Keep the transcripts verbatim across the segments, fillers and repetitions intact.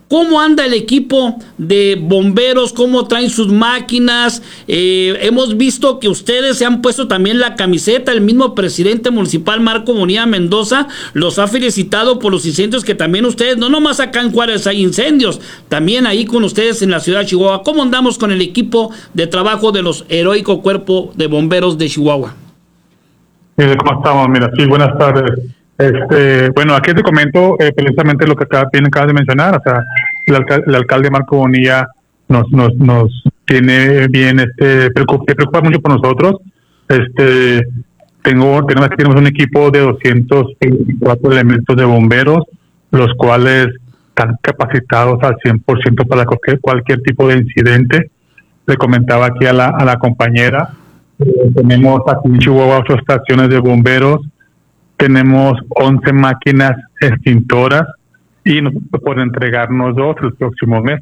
¿Cómo anda el equipo de bomberos? ¿Cómo traen sus máquinas? Eh, hemos visto que ustedes se han puesto también la camiseta. El mismo presidente municipal, Marco Bonilla Mendoza, los ha felicitado por los incendios que también ustedes, no nomás acá en Juárez hay incendios, también ahí con ustedes en la ciudad de Chihuahua. ¿Cómo andamos con el equipo de trabajo de los heroico Cuerpo de Bomberos de Chihuahua? ¿Cómo estamos? Mira, sí, buenas tardes. Este, bueno, aquí te comento eh, precisamente lo que acá, bien acabas de mencionar. O sea, el, alcal el alcalde Marco Bonilla nos nos nos tiene bien, este, preocupa, se preocupa mucho por nosotros. Este, tengo tenemos tenemos un equipo de doscientos veinticuatro elementos de bomberos, los cuales están capacitados al cien por ciento para cualquier, cualquier tipo de incidente. Le comentaba aquí a la a la compañera. Eh, tenemos aquí en Chihuahua ocho estaciones de bomberos, tenemos once máquinas extintoras y nos pueden entregarnos dos el próximo mes.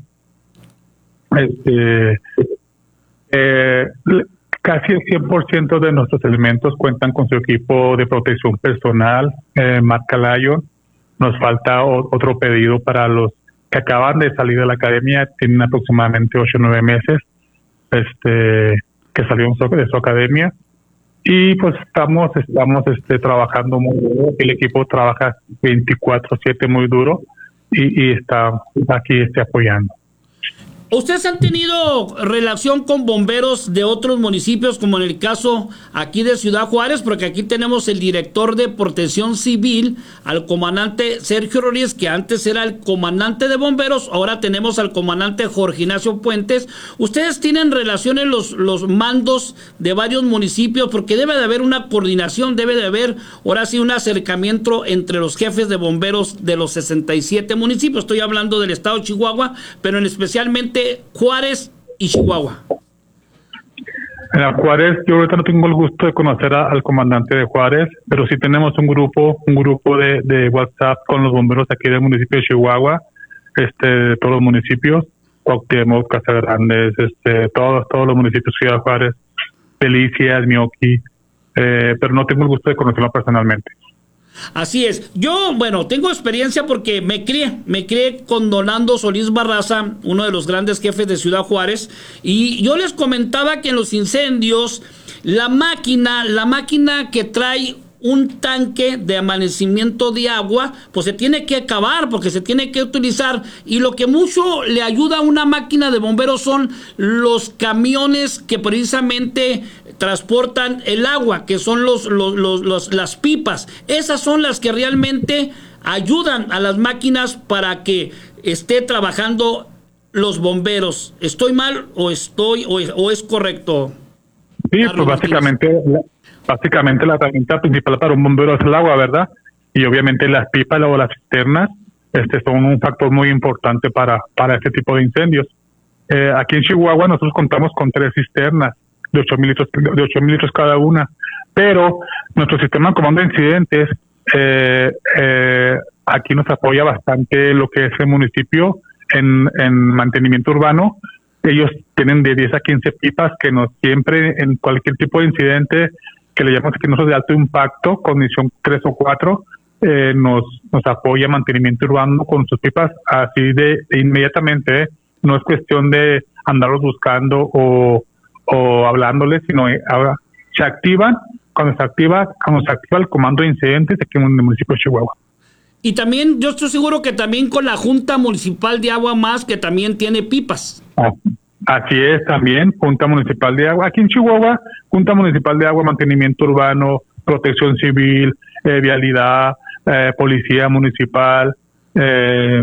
Este, eh, casi el cien por ciento de nuestros elementos cuentan con su equipo de protección personal, eh, marca Lion. Nos falta o, otro pedido para los que acaban de salir de la academia, tienen aproximadamente ocho o nueve meses. Este, que salió de su academia, y pues estamos estamos este trabajando muy duro. El equipo trabaja veinticuatro siete muy duro y, y está aquí este, apoyando. ¿Ustedes han tenido relación con bomberos de otros municipios, como en el caso aquí de Ciudad Juárez? Porque aquí tenemos el director de Protección Civil, al comandante Sergio Rodríguez, que antes era el comandante de bomberos, ahora tenemos al comandante Jorge Ignacio Puentes. ¿Ustedes tienen relaciones los, los mandos de varios municipios? Porque debe de haber una coordinación, debe de haber, ahora sí, un acercamiento entre los jefes de bomberos de los sesenta y siete municipios. Estoy hablando del estado de Chihuahua, pero en especialmente Juárez y Chihuahua. En Juárez, yo ahorita no tengo el gusto de conocer a, al comandante de Juárez, pero sí tenemos un grupo, un grupo de, de WhatsApp con los bomberos aquí del municipio de Chihuahua, este, de todos los municipios, Cuauhtémoc, Casagrandes, este, todos, todos los municipios de Ciudad Juárez, Delicias, Mioqui, eh, pero no tengo el gusto de conocerlo personalmente. Así es. Yo, bueno, tengo experiencia porque me crié, me crié con don Nando Solís Barraza, uno de los grandes jefes de Ciudad Juárez, y yo les comentaba que en los incendios, la máquina, la máquina que trae un tanque de amanecimiento de agua, pues se tiene que acabar porque se tiene que utilizar, y lo que mucho le ayuda a una máquina de bomberos son los camiones que precisamente transportan el agua, que son los, los, los, los las pipas. Esas son las que realmente ayudan a las máquinas para que esté trabajando los bomberos. ¿Estoy mal o estoy o, o es correcto? Sí, Carlos, pues básicamente la, básicamente la herramienta principal para un bombero es el agua, ¿verdad? Y obviamente las pipas o las cisternas este, son un factor muy importante para, para este tipo de incendios. Eh, aquí en Chihuahua nosotros contamos con tres cisternas de ocho mil litros, de ocho mil litros cada una, pero nuestro sistema de comando de incidentes eh, eh, aquí nos apoya bastante lo que es el municipio en, en mantenimiento urbano. Ellos tienen de diez a quince pipas que nos siempre, en cualquier tipo de incidente que le llamamos aquí nosotros de alto impacto, condición tres o cuatro, eh, nos nos apoya mantenimiento urbano con sus pipas así de, de inmediatamente. ¿eh? No es cuestión de andarlos buscando o, o hablándoles, sino eh, ahora se activan. Cuando se activa, cuando se activa el comando de incidentes aquí en el municipio de Chihuahua. Y también, yo estoy seguro que también con la Junta Municipal de Agua Más, que también tiene pipas. Ah, así es, también, Junta Municipal de Agua. Aquí en Chihuahua, Junta Municipal de Agua, Mantenimiento Urbano, Protección Civil, eh, Vialidad, eh, Policía Municipal, eh,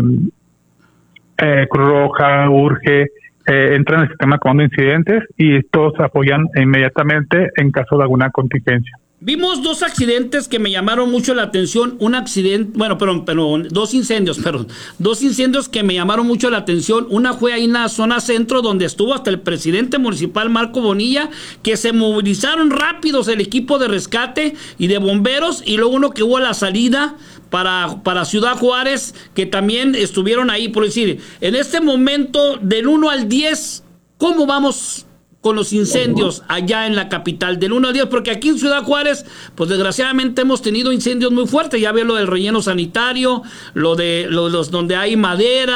eh, Cruz Roja, Urge, eh, entran en el sistema de comando de incidentes y todos apoyan inmediatamente en caso de alguna contingencia. Vimos dos accidentes que me llamaron mucho la atención. Un accidente, bueno, perdón, perdón, dos incendios, perdón. Dos incendios que me llamaron mucho la atención. Una fue ahí en la zona centro, donde estuvo hasta el presidente municipal, Marco Bonilla, que se movilizaron rápidos el equipo de rescate y de bomberos. Y luego uno que hubo a la salida para, para Ciudad Juárez, que también estuvieron ahí. Por decir, en este momento, del uno al diez, ¿cómo vamos con los incendios allá en la capital, del uno al diez? Porque aquí en Ciudad Juárez, pues desgraciadamente hemos tenido incendios muy fuertes. Ya ve lo del relleno sanitario, lo de lo, los donde hay madera,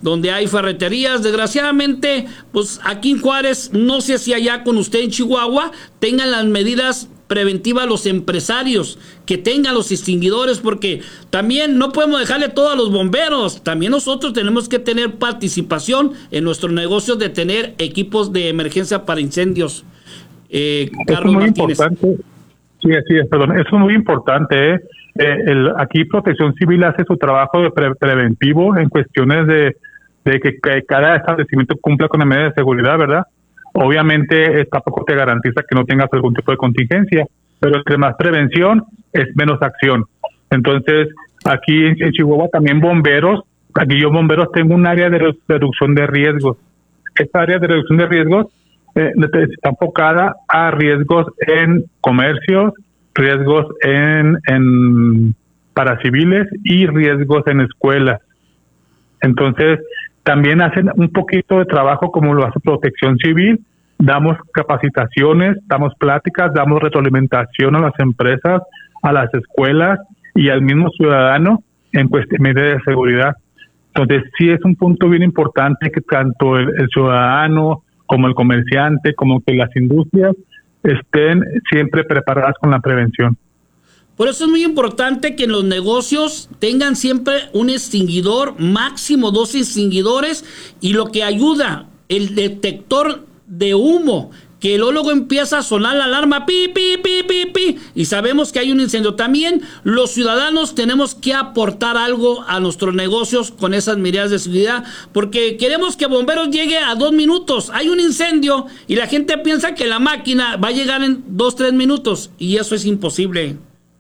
donde hay ferreterías. Desgraciadamente, pues aquí en Juárez, no sé si allá con usted en Chihuahua tengan las medidas preventivas los empresarios, que tengan los extinguidores, porque también no podemos dejarle todo a los bomberos. También nosotros tenemos que tener participación en nuestros negocios de tener equipos de emergencia para incendios. Eh, Carlos Eso es muy Martínez. Importante. Sí, así es, perdón. Eso es muy importante. ¿eh? Eh, el, aquí Protección Civil hace su trabajo de pre preventivo en cuestiones de, de que, que cada establecimiento cumpla con la medida de seguridad, ¿verdad? Obviamente eh, tampoco te garantiza que no tengas algún tipo de contingencia, pero entre más prevención es menos acción. Entonces, aquí en, en Chihuahua también bomberos, aquí yo bomberos tengo un área de reducción de riesgos. Esta área de reducción de riesgos eh, está enfocada a riesgos en comercios, riesgos en, en para civiles y riesgos en escuelas. Entonces, también hacen un poquito de trabajo como lo hace Protección Civil. Damos capacitaciones, damos pláticas, damos retroalimentación a las empresas, a las escuelas y al mismo ciudadano en cuestiones de seguridad. Entonces, sí es un punto bien importante que tanto el, el ciudadano como el comerciante, como que las industrias estén siempre preparadas con la prevención. Por eso es muy importante que en los negocios tengan siempre un extinguidor, máximo dos extinguidores, y lo que ayuda, el detector de humo, que luego empieza a sonar la alarma, pi, pi, pi, pi, pi, y sabemos que hay un incendio. También los ciudadanos tenemos que aportar algo a nuestros negocios con esas medidas de seguridad, porque queremos que bomberos llegue a dos minutos. Hay un incendio y la gente piensa que la máquina va a llegar en dos, tres minutos, y eso es imposible.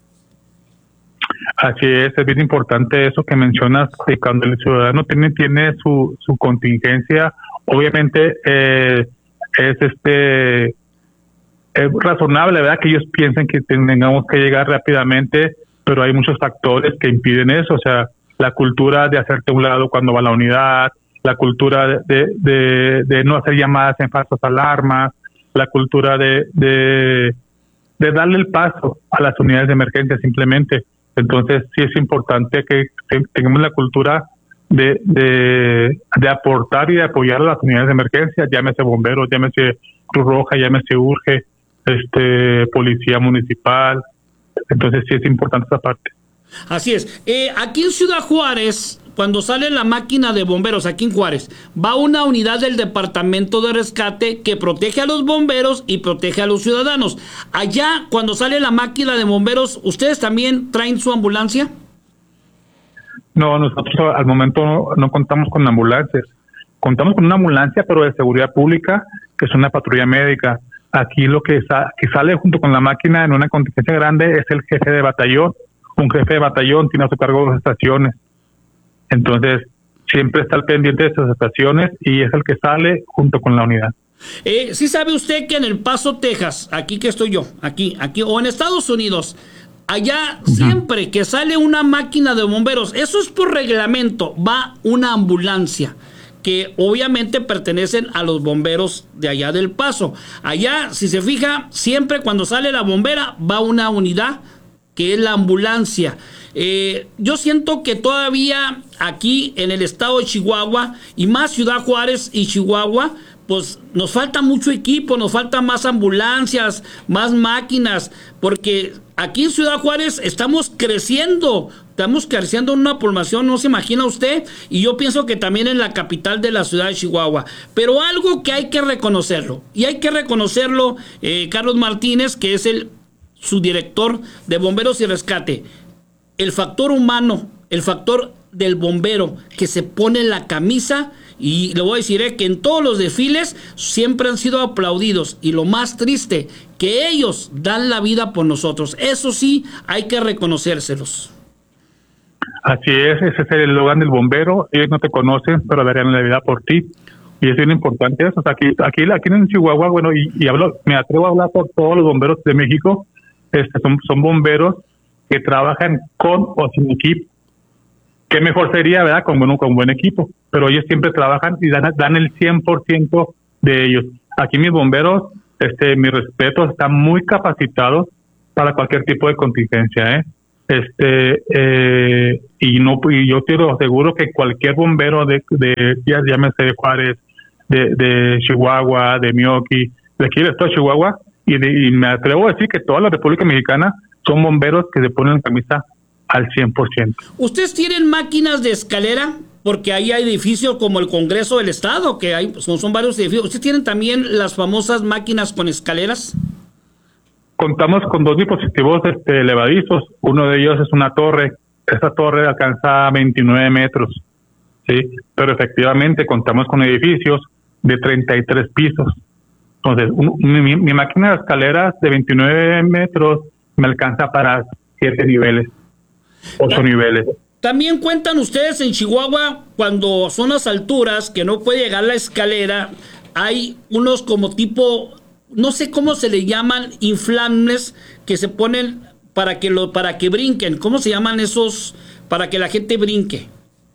Así es, es bien importante eso que mencionas, que cuando el ciudadano tiene, tiene su, su contingencia, obviamente eh, es este es razonable, ¿verdad?, que ellos piensen que tengamos que llegar rápidamente, pero hay muchos factores que impiden eso. O sea, la cultura de hacerte a un lado cuando va la unidad, la cultura de, de, de no hacer llamadas en falsas alarmas, la cultura de, de, de darle el paso a las unidades de emergencia simplemente. Entonces, sí es importante que tengamos la cultura de, de, de aportar y de apoyar a las unidades de emergencia, llámese bomberos, llámese Cruz Roja, llámese Urge, este, policía municipal. Entonces, sí es importante esa parte. Así es. Eh, aquí en Ciudad Juárez, cuando sale la máquina de bomberos, aquí en Juárez, va una unidad del Departamento de Rescate que protege a los bomberos y protege a los ciudadanos. Allá, cuando sale la máquina de bomberos, ¿ustedes también traen su ambulancia? No, nosotros al momento no, no contamos con ambulancias. Contamos con una ambulancia, pero de seguridad pública, que es una patrulla médica. Aquí lo que, sa que sale junto con la máquina en una contingencia grande es el jefe de batallón. Un jefe de batallón tiene a su cargo dos estaciones. Entonces, siempre está al pendiente de esas estaciones y es el que sale junto con la unidad. Eh, ¿sí sabe usted que en El Paso, Texas, aquí que estoy yo, aquí, aquí, o en Estados Unidos, allá uh-huh. siempre que sale una máquina de bomberos, eso es por reglamento, va una ambulancia, que obviamente pertenecen a los bomberos de allá del Paso. Allá, si se fija, siempre cuando sale la bombera, va una unidad, que es la ambulancia. Eh, yo siento que todavía aquí en el estado de Chihuahua, y más Ciudad Juárez y Chihuahua, pues nos falta mucho equipo, nos faltan más ambulancias, más máquinas, porque aquí en Ciudad Juárez estamos creciendo, estamos creciendo en una población, no se imagina usted, y yo pienso que también en la capital de la ciudad de Chihuahua. Pero algo que hay que reconocerlo, y hay que reconocerlo, eh, Carlos Martínez, que es el subdirector de Bomberos y Rescate, el factor humano, el factor del bombero que se pone la camisa, y le voy a decir eh, que en todos los desfiles siempre han sido aplaudidos, y lo más triste, que ellos dan la vida por nosotros. Eso sí, hay que reconocérselos. Así es, ese es el eslogan del bombero. Ellos no te conocen, pero darían la vida por ti. Y es bien importante eso. O sea, aquí, aquí, aquí en Chihuahua, bueno, y, y hablo, me atrevo a hablar por todos los bomberos de México. Este, son, son bomberos que trabajan con o sin equipo. Qué mejor sería, ¿verdad?, con buen, con buen equipo, pero ellos siempre trabajan y dan, dan el cien por ciento de ellos. Aquí mis bomberos, este, mis respetos, están muy capacitados para cualquier tipo de contingencia, ¿eh? este eh, y no y yo te lo aseguro que cualquier bombero de, de ya llámese de Juárez, de, de Chihuahua, de Milwaukee, de aquí del estado de Chihuahua, y, de, y me atrevo a decir que toda la República Mexicana son bomberos que se ponen camisa al cien por ciento. ¿Ustedes tienen máquinas de escalera? Porque ahí hay edificios como el Congreso del Estado, que hay son, son varios edificios. ¿Ustedes tienen también las famosas máquinas con escaleras? Contamos con dos dispositivos este, elevadizos. Uno de ellos es una torre. Esa torre alcanza veintinueve metros, ¿sí? Pero efectivamente contamos con edificios de treinta y tres pisos. Entonces, un, mi, mi máquina de escaleras de veintinueve metros me alcanza para siete niveles, ocho niveles. También cuentan ustedes en Chihuahua, cuando son las alturas, que no puede llegar la escalera, hay unos como tipo, no sé cómo se le llaman, inflables, que se ponen para que lo, para que brinquen. ¿Cómo se llaman esos para que la gente brinque?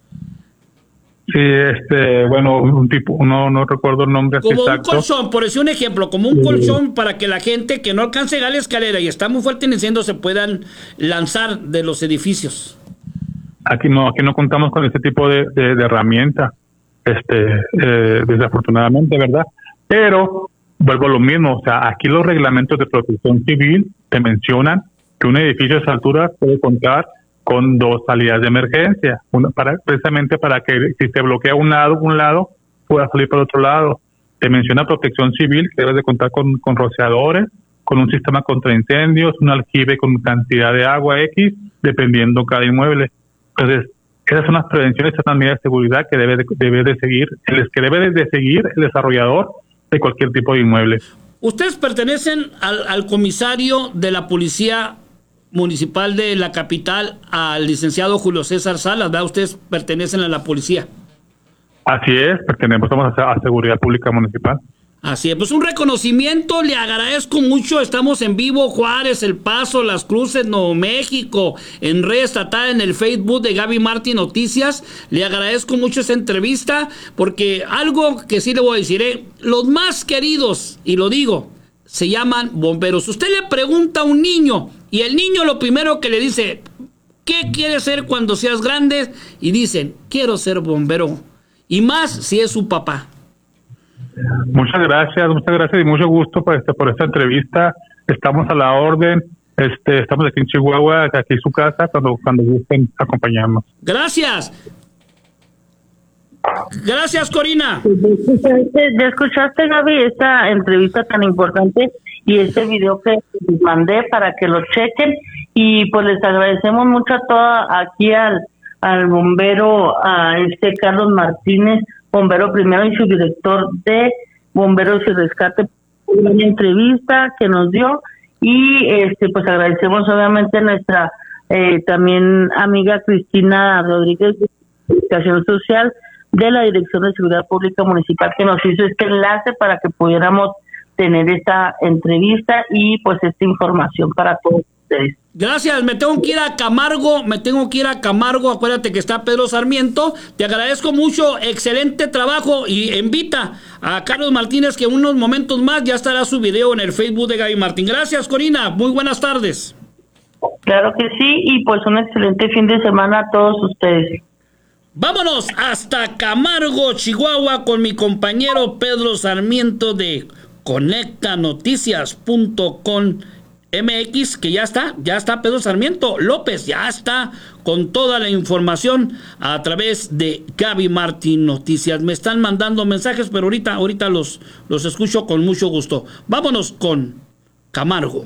Sí, este, bueno, un tipo, no, no recuerdo el nombre como exacto. Un colchón, por decir un ejemplo, como un sí. colchón para que la gente que no alcance a llegar a la escalera y está muy fuerte en incendio se puedan lanzar de los edificios. Aquí no, aquí no contamos con ese tipo de, de, de herramienta, este, eh, desafortunadamente, ¿verdad? Pero vuelvo a lo mismo, o sea, aquí los reglamentos de protección civil te mencionan que un edificio de esa altura puede contar con dos salidas de emergencia, una para precisamente para que si se bloquea un lado, un lado pueda salir por otro lado. Te menciona protección civil, que debes de contar con, con rociadores, con un sistema contra incendios, un aljibe con cantidad de agua X, dependiendo cada inmueble. Entonces, esas son las prevenciones, esas son las medidas de seguridad que debe de, debe de seguir, el que debe de seguir el desarrollador de cualquier tipo de inmueble. Ustedes pertenecen al, al comisario de la Policía Municipal de la capital, al licenciado Julio César Salas, ¿verdad? Ustedes pertenecen a la policía. Así es, pertenecemos a, a Seguridad Pública Municipal. Así es, pues un reconocimiento, le agradezco mucho, estamos en vivo, Juárez, El Paso, Las Cruces, Nuevo México, en red estatal, en el Facebook de Gaby Martín Noticias, le agradezco mucho esta entrevista, porque algo que sí le voy a decir, ¿eh? Los más queridos, y lo digo, se llaman bomberos. Usted le pregunta a un niño, y el niño lo primero que le dice, ¿qué quieres ser cuando seas grande? Y dicen, quiero ser bombero, y más si es su papá. Muchas gracias, muchas gracias y mucho gusto por, este, por esta entrevista. Estamos a la orden, este, estamos aquí en Chihuahua, aquí en su casa, cuando, cuando gusten acompañarnos. Gracias. Gracias, Corina. ¿Ya escuchaste, Gaby, esta entrevista tan importante y este video que les mandé para que lo chequen? Y pues les agradecemos mucho a toda aquí al, al bombero, a este Carlos Martínez, bombero primero y subdirector de Bomberos y Rescate, por una entrevista que nos dio. Y este pues agradecemos obviamente a nuestra eh, también amiga Cristina Rodríguez de Comunicación Social de la Dirección de Seguridad Pública Municipal, que nos hizo este enlace para que pudiéramos tener esta entrevista y pues esta información para todos ustedes. Gracias, me tengo que ir a Camargo, me tengo que ir a Camargo, acuérdate que está Pedro Sarmiento, te agradezco mucho, excelente trabajo y invita a Carlos Martínez que en unos momentos más ya estará su video en el Facebook de Gaby Martín. Gracias, Corina, muy buenas tardes. Claro que sí, y pues un excelente fin de semana a todos ustedes. Vámonos hasta Camargo, Chihuahua, con mi compañero Pedro Sarmiento de conecta noticias punto com M X, que ya está, ya está Pedro Sarmiento López, ya está con toda la información a través de Gaby Martín Noticias. Me están mandando mensajes, pero ahorita, ahorita los, los escucho con mucho gusto. Vámonos con Camargo.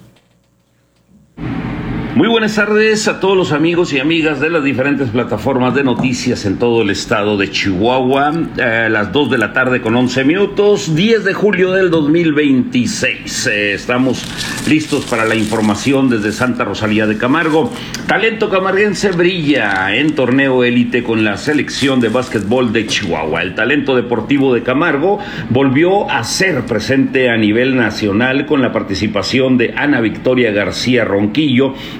Muy buenas tardes a todos los amigos y amigas de las diferentes plataformas de noticias en todo el estado de Chihuahua. Eh, las dos de la tarde con once minutos, diez de julio del dos mil veintiséis. Eh, estamos listos para la información desde Santa Rosalía de Camargo. Talento camarguense brilla en torneo élite con la selección de básquetbol de Chihuahua. El talento deportivo de Camargo volvió a ser presente a nivel nacional con la participación de Ana Victoria García Ronquillo,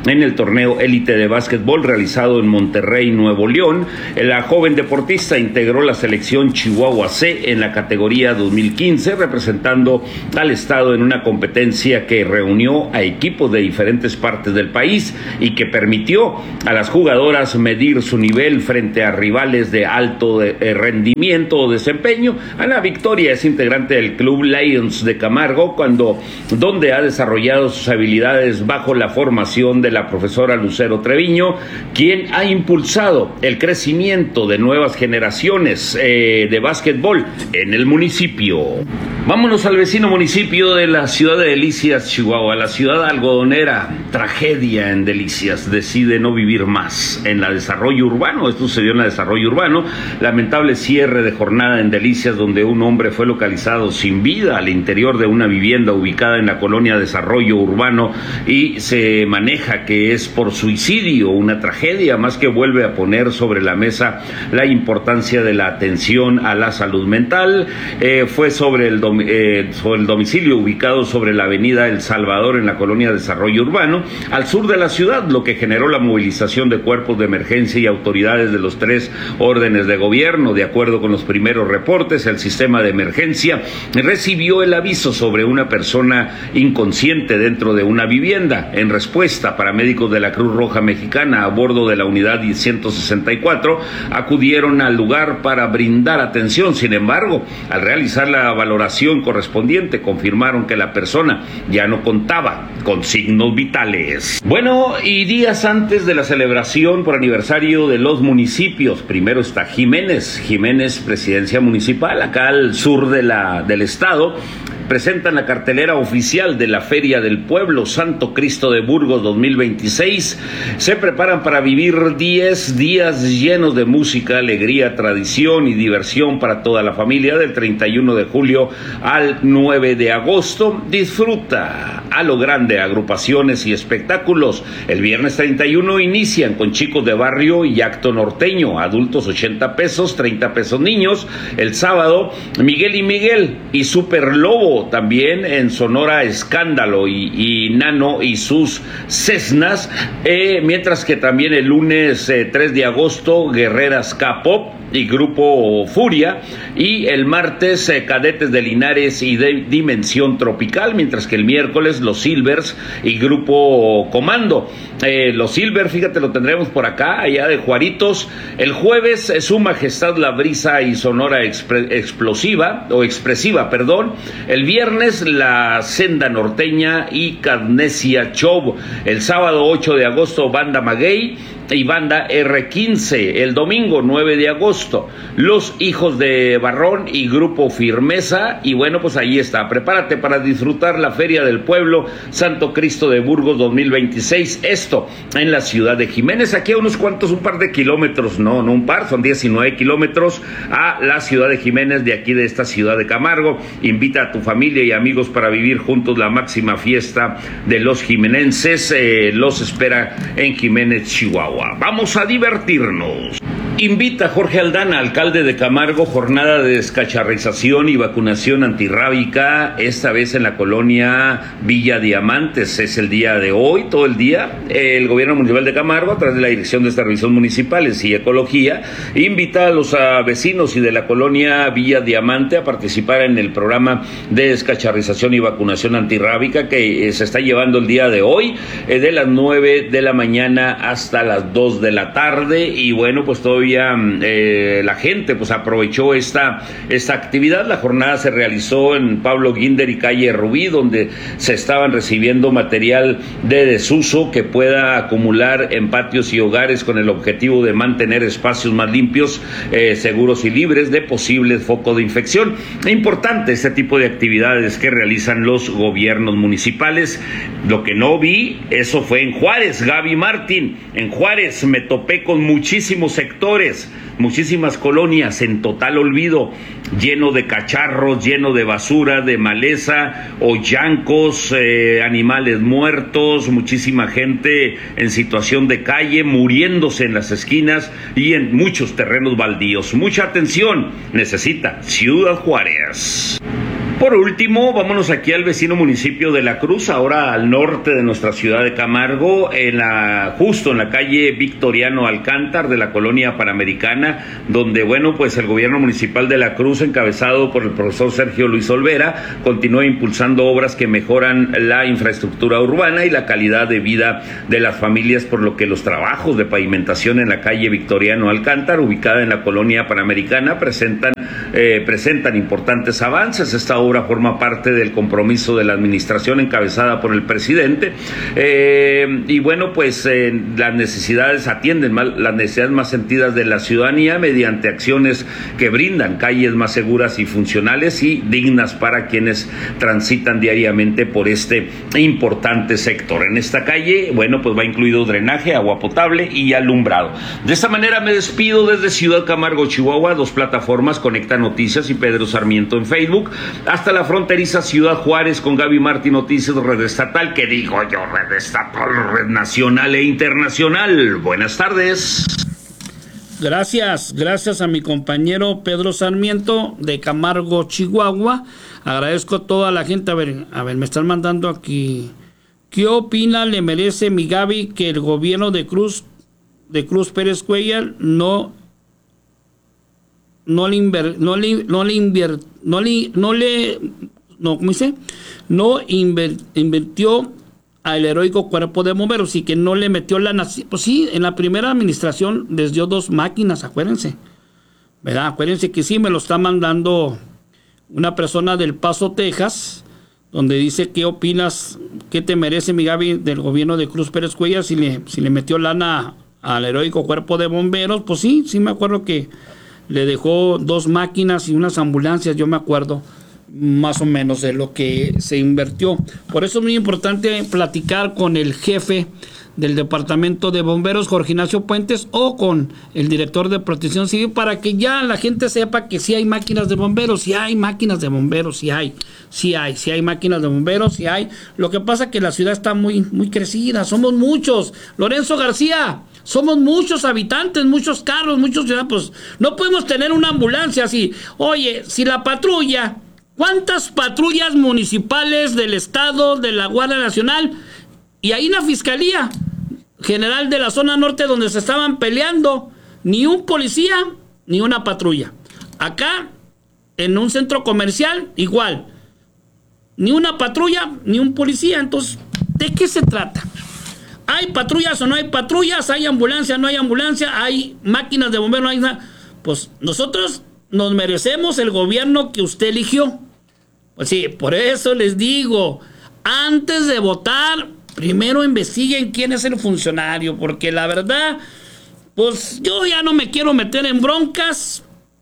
en el torneo élite de básquetbol realizado en Monterrey, Nuevo León. La joven deportista integró la selección Chihuahua C en la categoría dos mil quince, representando al estado en una competencia que reunió a equipos de diferentes partes del país y que permitió a las jugadoras medir su nivel frente a rivales de alto rendimiento o desempeño. Ana Victoria es integrante del Club Lions de Camargo, cuando, donde ha desarrollado sus habilidades bajo la formación de la profesora Lucero Treviño, quien ha impulsado el crecimiento de nuevas generaciones eh, de básquetbol en el municipio. Vámonos al vecino municipio de la ciudad de Delicias, Chihuahua. La ciudad algodonera, tragedia en Delicias, decide no vivir más en la desarrollo urbano. Esto sucedió en la desarrollo urbano. Lamentable cierre de jornada en Delicias, donde un hombre fue localizado sin vida al interior de una vivienda ubicada en la colonia Desarrollo Urbano, y se maneja que es por suicidio. Una tragedia más que vuelve a poner sobre la mesa la importancia de la atención a la salud mental. Eh, fue sobre el, dom eh, sobre el domicilio ubicado sobre la avenida El Salvador en la colonia Desarrollo Urbano, al sur de la ciudad, lo que generó la movilización de cuerpos de emergencia y autoridades de los tres órdenes de gobierno. De acuerdo con los primeros reportes, el sistema de emergencia recibió el aviso sobre una persona inconsciente dentro de una vivienda. En respuesta, paramédicos de la Cruz Roja Mexicana a bordo de la unidad ciento sesenta y cuatro acudieron al lugar para brindar atención. Sin embargo, al realizar la valoración correspondiente, confirmaron que la persona ya no contaba con signos vitales. Bueno, y días antes de la celebración por aniversario de los municipios, primero está Jiménez, Jiménez, presidencia municipal, acá al sur de la, del estado, presentan la cartelera oficial de la Feria del Pueblo Santo Cristo de Burgos dos mil veintiséis. Se preparan para vivir diez días llenos de música, alegría, tradición y diversión para toda la familia del treinta y uno de julio al nueve de agosto. Disfruta a lo grande agrupaciones y espectáculos. El viernes treinta y uno inician con Chicos de Barrio y Acto Norteño, adultos ochenta pesos, treinta pesos niños. El sábado, Miguel y Miguel y Super Lobo, también en Sonora Escándalo y, y Nano y sus Cessnas, eh, mientras que también el lunes eh, tres de agosto, Guerreras K-Pop y Grupo Furia, y el martes eh, Cadetes de Linares y de Dimensión Tropical, mientras que el miércoles Los Silvers y Grupo Comando. Eh, los Silvers, fíjate, lo tendremos por acá, allá de Juaritos. El jueves eh, Su Majestad La Brisa y Sonora Explosiva, o Expresiva, perdón. El viernes La Senda Norteña y Cadnesia Show. El sábado ocho de agosto Banda Maguey y Banda R quince. El domingo nueve de agosto Los Hijos de Barrón y Grupo Firmeza. Y bueno, pues ahí está, prepárate para disfrutar la Feria del Pueblo Santo Cristo de Burgos dos mil veintiséis, esto en la ciudad de Jiménez, aquí a unos cuantos, un par de kilómetros, no, no un par, son diecinueve kilómetros a la ciudad de Jiménez, de aquí de esta ciudad de Camargo. Invita a tu familia y amigos para vivir juntos la máxima fiesta de los jimenenses. Eh, los espera en Jiménez, Chihuahua. Vamos a divertirnos. Invita Jorge Aldana, alcalde de Camargo, jornada de descacharrización y vacunación antirrábica, esta vez en la colonia Villa Diamantes. Es el día de hoy, todo el día. El gobierno municipal de Camargo, a través de la Dirección de Servicios Municipales y Ecología, invita a los a vecinos y de la colonia Villa Diamante a participar en el programa de descacharrización y vacunación antirrábica que eh, se está llevando el día de hoy, eh, de las nueve de la mañana hasta las dos de la tarde. Y bueno, pues todavía Eh, la gente pues aprovechó esta, esta actividad. La jornada se realizó en Pablo Guinder y calle Rubí, donde se estaban recibiendo material de desuso que pueda acumular en patios y hogares, con el objetivo de mantener espacios más limpios, eh, seguros y libres de posibles focos de infección. Es importante este tipo de actividades que realizan los gobiernos municipales. Lo que no vi, eso fue en Juárez, Gaby Martín. En Juárez me topé con muchísimos sectores, muchísimas colonias en total olvido, lleno de cacharros, lleno de basura, de maleza, hoyancos, eh, animales muertos, muchísima gente en situación de calle, muriéndose en las esquinas y en muchos terrenos baldíos. Mucha atención necesita Ciudad Juárez. Por último, vámonos aquí al vecino municipio de La Cruz, ahora al norte de nuestra ciudad de Camargo, en la, justo en la calle Victoriano Alcántar de la colonia Panamericana, donde, bueno, pues el gobierno municipal de La Cruz, encabezado por el profesor Sergio Luis Olvera, continúa impulsando obras que mejoran la infraestructura urbana y la calidad de vida de las familias, por lo que los trabajos de pavimentación en la calle Victoriano Alcántar, ubicada en la colonia Panamericana, presentan, eh, presentan importantes avances. Esta obra forma parte del compromiso de la administración encabezada por el presidente, eh, y bueno, pues eh, las necesidades atienden más, las necesidades más sentidas de la ciudadanía mediante acciones que brindan calles más seguras y funcionales y dignas para quienes transitan diariamente por este importante sector. En esta calle, bueno, pues va incluido drenaje, agua potable y alumbrado. De esta manera me despido desde Ciudad Camargo, Chihuahua. Dos plataformas, Conecta Noticias y Pedro Sarmiento en Facebook, hasta la fronteriza Ciudad Juárez con Gaby Martín Noticias, red estatal, que digo yo, red estatal, red nacional e internacional. Buenas tardes. Gracias, gracias a mi compañero Pedro Sarmiento de Camargo, Chihuahua. Agradezco a toda la gente. A ver, a ver, me están mandando aquí. ¿Qué opina le merece mi Gaby que el gobierno de Cruz, de Cruz Pérez Cuellar no no le inver, no le no le invier, no le no le no ¿cómo dice? No inver, invirtió al heroico cuerpo de bomberos y que no le metió la nación? Pues sí, en la primera administración les dio dos máquinas, acuérdense, ¿verdad? Acuérdense que sí, me lo está mandando una persona del Paso, Texas, donde dice: ¿qué opinas, qué te merece mi Gaby del gobierno de Cruz Pérez Cuellar si le, si le metió lana al heroico cuerpo de bomberos? Pues sí, sí me acuerdo que le dejó dos máquinas y unas ambulancias, yo me acuerdo más o menos de lo que se invirtió. Por eso es muy importante platicar con el jefe del departamento de bomberos, Jorge Ignacio Puentes, o con el director de Protección Civil, para que ya la gente sepa que sí hay máquinas de bomberos, sí hay máquinas de bomberos, sí hay, sí hay, sí hay máquinas de bomberos, sí hay. Lo que pasa es que la ciudad está muy, muy crecida, somos muchos. Lorenzo García, somos muchos habitantes, muchos carros, muchos ciudadanos, pues no podemos tener una ambulancia así. Oye, si la patrulla, ¿cuántas patrullas municipales del estado, de la Guardia Nacional y ahí en la Fiscalía General de la zona norte donde se estaban peleando? Ni un policía, ni una patrulla. Acá, en un centro comercial, igual. Ni una patrulla, ni un policía. Entonces, ¿de qué se trata? ¿Hay patrullas o no hay patrullas? ¿Hay ambulancia o no hay ambulancia? ¿Hay máquinas de bomberos? No hay nada. Pues nosotros nos merecemos el gobierno que usted eligió. Pues sí, por eso les digo, antes de votar, primero investiguen quién es el funcionario, porque la verdad, pues yo ya no me quiero meter en broncas.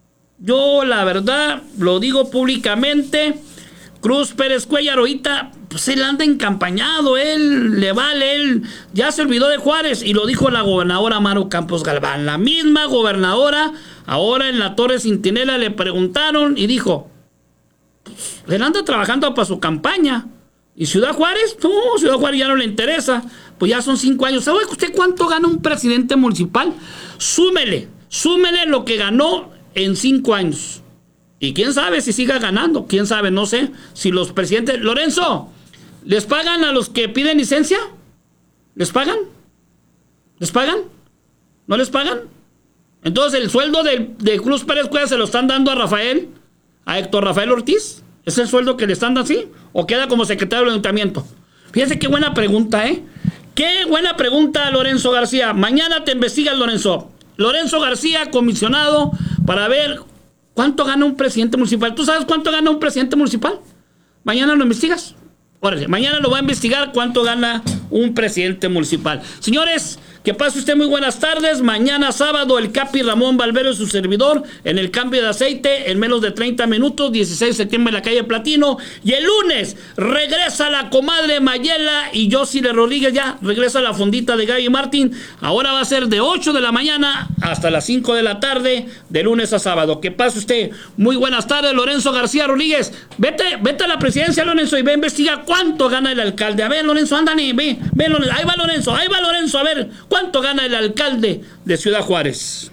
Yo la verdad, lo digo públicamente, Cruz Pérez Cuellar ahorita, pues él anda encampañado, él le vale, él ya se olvidó de Juárez, y lo dijo la gobernadora Maru Campos Galván, la misma gobernadora. Ahora en la Torre Centinela le preguntaron y dijo, pues, él anda trabajando para su campaña. ¿Y Ciudad Juárez? No, Ciudad Juárez ya no le interesa. Pues ya son cinco años. ¿Sabe usted cuánto gana un presidente municipal? Súmele, súmele lo que ganó en cinco años. Y quién sabe si siga ganando, quién sabe, no sé. Si los presidentes... Lorenzo, ¿les pagan a los que piden licencia? ¿Les pagan? ¿Les pagan? ¿No les pagan? Entonces el sueldo de, de Cruz Pérez Cuellar se lo están dando a Rafael, a Héctor Rafael Ortiz. ¿Es el sueldo que le están dando así? ¿O queda como secretario del ayuntamiento? Fíjense qué buena pregunta, ¿eh? Qué buena pregunta, Lorenzo García. Mañana te investigas, Lorenzo. Lorenzo García, comisionado, para ver cuánto gana un presidente municipal. ¿Tú sabes cuánto gana un presidente municipal? Mañana lo investigas. Órale, mañana lo va a investigar cuánto gana un presidente municipal. Señores, que pase usted muy buenas tardes. Mañana sábado el Capi Ramón Valvero y su servidor en el cambio de aceite en menos de treinta minutos, dieciséis de septiembre en la calle Platino. Y el lunes regresa la comadre Mayela y Josile Rodríguez, ya regresa la fondita de Gaby Martín. Ahora va a ser de ocho de la mañana hasta las cinco de la tarde, de lunes a sábado. Que pase usted muy buenas tardes. Lorenzo García Rodríguez, vete, vete a la presidencia, Lorenzo, y ve a investigar cuánto gana el alcalde. A ver, Lorenzo, ándale, ve, ve, Lorenzo. Ahí va Lorenzo, ahí va Lorenzo, a ver cuánto gana el alcalde de Ciudad Juárez.